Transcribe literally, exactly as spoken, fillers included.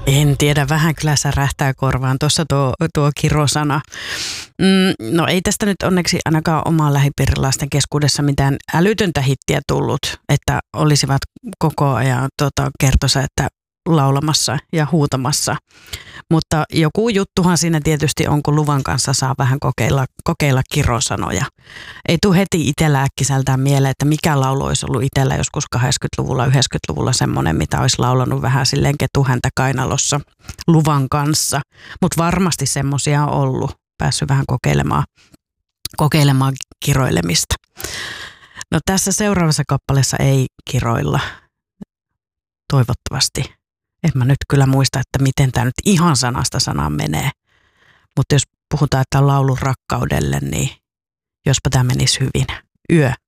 En tiedä, vähän kyllä särähtää korvaan tuossa tuo, tuo kirosana. Mm, no ei tästä nyt onneksi ainakaan omaan lähipiirilaisten keskuudessa mitään älytöntä hittiä tullut, että olisivat koko ajan tota, kertosa, että laulamassa ja huutamassa. Mutta joku juttuhan siinä tietysti on, kun luvan kanssa saa vähän kokeilla, kokeilla kirosanoja. Ei tule heti itsellä äkkiseltään mieleen, että mikä laulu olisi ollut itsellä joskus kahdeksankymmentäluvulla, yhdeksänkymmentäluvulla semmoinen, mitä olisi laulanut vähän silleen ketuhäntä kainalossa luvan kanssa. Mutta varmasti semmoisia on ollut, päässyt vähän kokeilemaan, kokeilemaan kiroilemista. No tässä seuraavassa kappaleessa ei kiroilla, toivottavasti. En mä nyt kyllä muista, että miten tämä nyt ihan sanasta sanaan menee. Mutta jos puhutaan, että on laulu rakkaudelle, niin jospa tämä menisi hyvin. Yö.